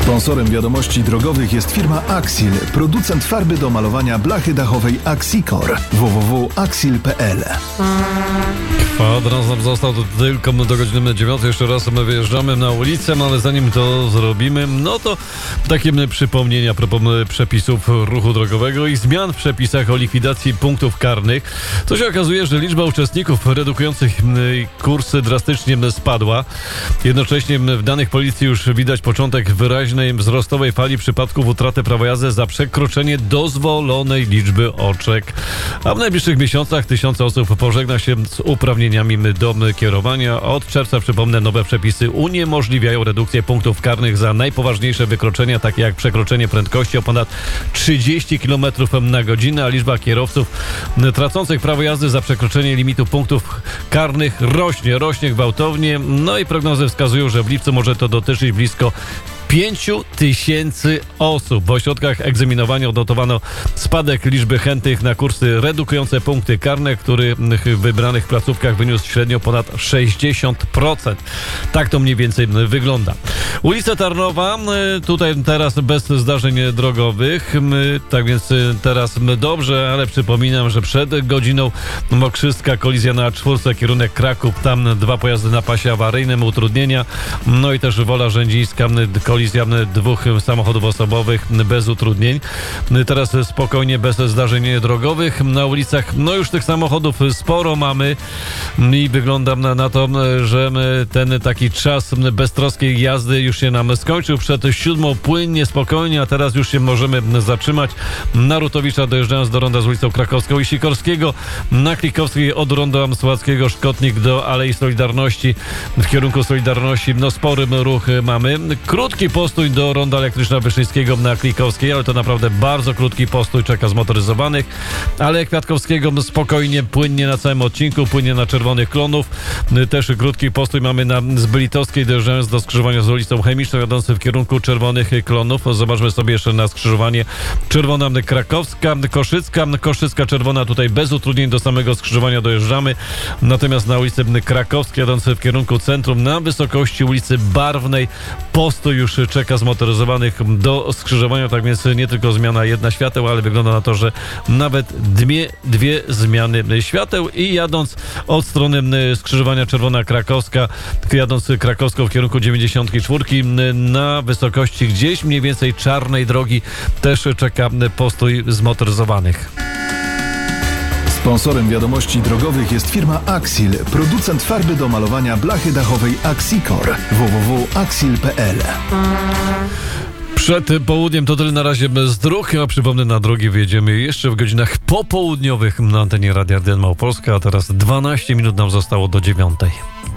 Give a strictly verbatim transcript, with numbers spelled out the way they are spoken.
Sponsorem wiadomości drogowych jest firma Axil, producent farby do malowania blachy dachowej Axicor. w w w kropka axil kropka p l. Kwadrans nam został to tylko do godziny dziewiątej. Jeszcze raz my wyjeżdżamy na ulicę, no ale zanim to zrobimy, no to takie przypomnienia a propos przepisów ruchu drogowego i zmian w przepisach o likwidacji punktów karnych. To się okazuje, że liczba uczestników redukujących kursy drastycznie spadła. Jednocześnie w danych policji już widać początek wyraźnej wzrostowej fali przypadków utraty prawa jazdy za przekroczenie dozwolonej liczby oczek. A w najbliższych miesiącach tysiące osób pożegna się z uprawnieniami do kierowania. Od czerwca, przypomnę, nowe przepisy uniemożliwiają redukcję punktów karnych za najpoważniejsze wykroczenia, takie jak przekroczenie prędkości o ponad trzydzieści kilometrów na godzinę, a liczba kierowców tracących prawo jazdy za przekroczenie limitu punktów karnych rośnie, rośnie gwałtownie. No i prognozy wskazują, że w lipcu może to dotyczyć blisko pięć tysięcy osób. W ośrodkach egzaminowania odnotowano spadek liczby chętnych na kursy redukujące punkty karne, który w wybranych placówkach wyniósł średnio ponad sześćdziesiąt procent. Tak to mniej więcej wygląda. Ulica Tarnowa, tutaj teraz bez zdarzeń drogowych, tak więc teraz dobrze, ale przypominam, że przed godziną Mokrzyska, kolizja na czwórce, kierunek Kraków, tam dwa pojazdy na pasie awaryjnym, utrudnienia, no i też Wola Rzędzińska, kolizja dwóch samochodów osobowych bez utrudnień. Teraz spokojnie, bez zdarzeń drogowych. Na ulicach, no już tych samochodów sporo mamy i wygląda na, na to, że ten taki czas beztroskiej jazdy już się nam skończył. Przed siódmą płynnie, spokojnie, a teraz już się możemy zatrzymać. Na Rutowicza dojeżdżając do ronda z ulicą Krakowską i Sikorskiego, na Klikowskiej od ronda Słowackiego Szkotnik do Alei Solidarności w kierunku Solidarności. No spory ruch mamy. Krótki postój do ronda Elektryczna Wyszyńskiego na Klikowskiej, ale to naprawdę bardzo krótki postój, czeka zmotoryzowanych. Ale Kwiatkowskiego spokojnie, płynnie na całym odcinku, płynnie na Czerwonych Klonów. Też krótki postój mamy na Zbylitowskiej, dojeżdżając do skrzyżowania z ulicą Chemiczną, jadący w kierunku Czerwonych Klonów. Zobaczmy sobie jeszcze na skrzyżowanie Czerwona Krakowska, Koszycka, Koszycka Czerwona, tutaj bez utrudnień do samego skrzyżowania dojeżdżamy. Natomiast na ulicy Krakowskiej, jadący w kierunku centrum, na wysokości ulicy Barwnej, postój już czeka zmotoryzowanych do skrzyżowania, tak więc nie tylko zmiana jedna świateł, ale wygląda na to, że nawet dwie, dwie zmiany świateł i jadąc od strony skrzyżowania Czerwona Krakowska, jadąc Krakowską w kierunku dziewięćdziesiątej czwórki, na wysokości gdzieś mniej więcej Czarnej Drogi też czeka postój zmotoryzowanych. Sponsorem wiadomości drogowych jest firma Axil, producent farby do malowania blachy dachowej Axicor. w w w kropka axil kropka p l. Przed południem to tyle na razie bez dróg, a przypomnę, na drogi wyjedziemy jeszcze w godzinach popołudniowych na antenie Radia R D N Małopolska, a teraz dwanaście minut nam zostało do dziewiątej.